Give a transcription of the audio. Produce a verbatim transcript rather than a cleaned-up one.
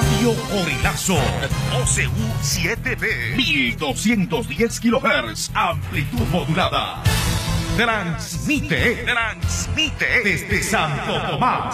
Radio Corilazo. O C U siete B. mil doscientos diez kilohertz. Amplitud modulada. Transmite, transmite desde Santo Tomás.